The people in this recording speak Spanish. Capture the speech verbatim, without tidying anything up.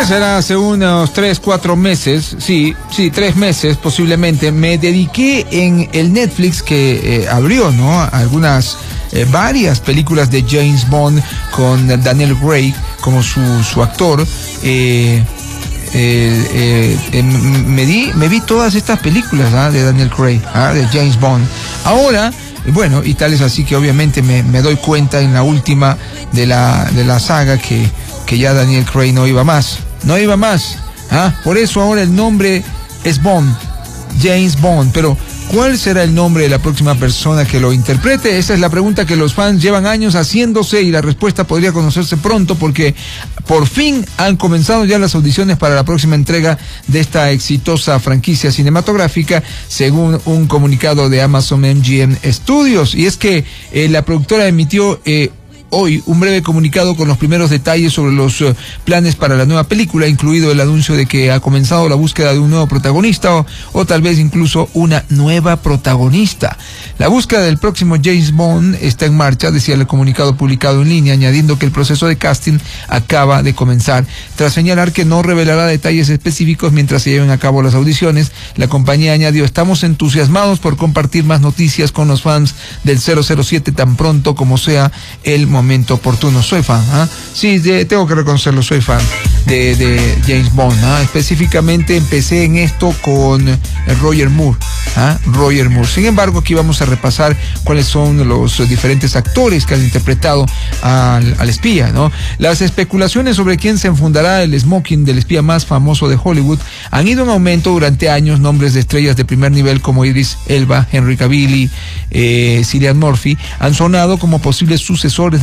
¿Qué será? Hace unos tres, cuatro meses, sí, sí, tres meses posiblemente, me dediqué en el Netflix que eh, abrió, ¿no? Algunas, eh, varias películas de James Bond con Daniel Craig como su, su actor. Eh, eh, eh, eh, me, di, me vi todas estas películas ¿ah? de Daniel Craig, ¿ah? de James Bond. Ahora, bueno, y tal es así que obviamente me, me doy cuenta en la última de la, de la saga que, que ya Daniel Craig no iba más, no iba más, ¿ah? Por eso ahora el nombre es Bond, James Bond, pero ¿cuál será el nombre de la próxima persona que lo interprete? Esa es la pregunta que los fans llevan años haciéndose y la respuesta podría conocerse pronto porque por fin han comenzado ya las audiciones para la próxima entrega de esta exitosa franquicia cinematográfica, según un comunicado de Amazon M G M Studios. Y es que eh, la productora emitió eh, hoy un breve comunicado con los primeros detalles sobre los uh, planes para la nueva película, incluido el anuncio de que ha comenzado la búsqueda de un nuevo protagonista o, o tal vez incluso una nueva protagonista. La búsqueda del próximo James Bond está en marcha, decía el comunicado publicado en línea, añadiendo que el proceso de casting acaba de comenzar. Tras señalar que no revelará detalles específicos mientras se lleven a cabo las audiciones, la compañía añadió: estamos entusiasmados por compartir más noticias con los fans del cero cero siete tan pronto como sea el momento momento oportuno. Soy fan, ¿ah? Sí, de, tengo que reconocerlo, soy fan de, de James Bond, ¿ah? Específicamente empecé en esto con Roger Moore, ¿ah? Roger Moore. Sin embargo, aquí vamos a repasar cuáles son los diferentes actores que han interpretado al, al espía, ¿no? Las especulaciones sobre quién se enfundará el smoking del espía más famoso de Hollywood han ido en aumento durante años. Nombres de estrellas de primer nivel como Idris Elba, Henry Cavill, eh, Cillian Murphy han sonado como posibles sucesores